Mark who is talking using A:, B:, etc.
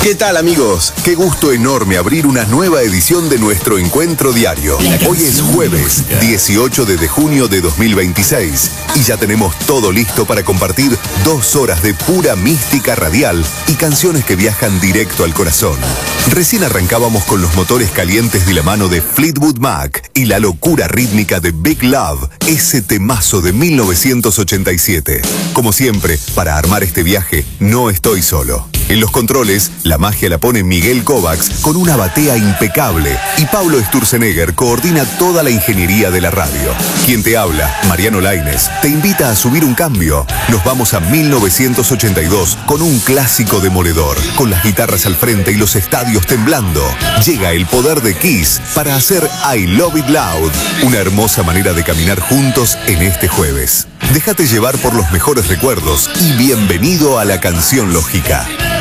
A: ¿Qué tal, amigos? Qué gusto enorme abrir una nueva edición de nuestro encuentro diario. Hoy es jueves 18 de junio de 2026 y ya tenemos todo listo para compartir 2 horas de pura mística radial y canciones que viajan directo al corazón. Recién arrancábamos con los motores calientes de la mano de Fleetwood Mac y la locura rítmica de Big Love, ese temazo de 1987. Como siempre, para armar este viaje no estoy solo. En los controles, la magia la pone Miguel Kovacs con una batea impecable y Pablo Sturzenegger coordina toda la ingeniería de la radio. Quien te habla, Mariano Lainez, te invita a subir un cambio. Nos vamos a 1982 con un clásico demoledor, con las guitarras al frente y los estadios temblando. Llega el poder de Kiss para hacer I Love It Loud, una hermosa manera de caminar juntos en este jueves. Déjate llevar por los mejores recuerdos y bienvenido a la canción lógica.